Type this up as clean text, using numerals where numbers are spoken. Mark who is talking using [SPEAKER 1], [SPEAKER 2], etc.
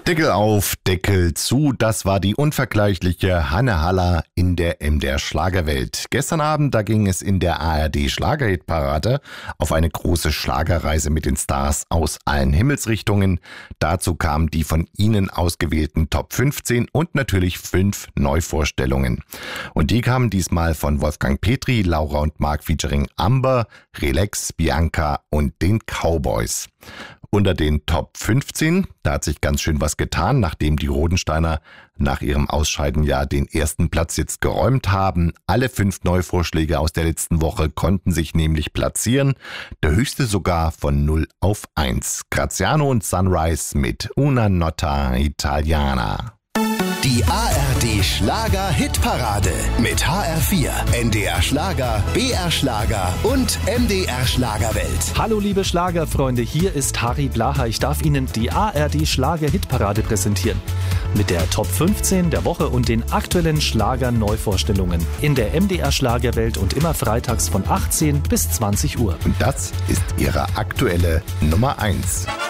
[SPEAKER 1] Deckel auf, Deckel zu, das war die unvergleichliche Hanne Haller in der MDR Schlagerwelt. Gestern Abend, da ging es in der ARD Schlagerhitparade auf eine große Schlagerreise mit den Stars aus allen Himmelsrichtungen. Dazu kamen die von Ihnen ausgewählten Top 15 und natürlich 5 Neuvorstellungen. Und die kamen diesmal von Wolfgang Petri, Laura und Mark featuring Amber, Relax, Bianca und den Cowboys. Unter den Top 15, da hat sich ganz schön was getan, nachdem die Rodensteiner nach ihrem Ausscheiden ja den ersten Platz jetzt geräumt haben. Alle 5 Neuvorschläge aus der letzten Woche konnten sich nämlich platzieren. Der höchste sogar von 0 auf 1. Graziano und Sunrise mit Una Notte Italiana.
[SPEAKER 2] Die ARD Schlager Hitparade mit HR4, NDR Schlager, BR Schlager und MDR Schlagerwelt.
[SPEAKER 3] Hallo liebe Schlagerfreunde, hier ist Harry Blaha. Ich darf Ihnen die ARD Schlager Hitparade präsentieren. Mit der Top 15 der Woche und den aktuellen Schlager-Neuvorstellungen in der MDR Schlagerwelt und immer freitags von 18 bis 20 Uhr.
[SPEAKER 1] Und das ist Ihre aktuelle Nummer 1.